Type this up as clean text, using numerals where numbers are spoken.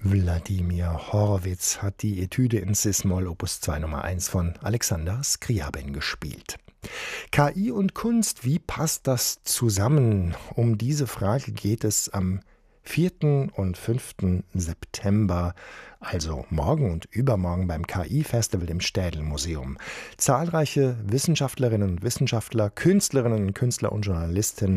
Wladimir Horowitz hat die Etüde in Cis-Moll Opus 2 Nummer 1 von Alexander Scriabin gespielt. KI und Kunst, wie passt das zusammen? Um diese Frage geht es am 4. und 5. September, also morgen und übermorgen beim KI-Festival im Städel-Museum. Zahlreiche Wissenschaftlerinnen und Wissenschaftler, Künstlerinnen und Künstler und Journalistinnen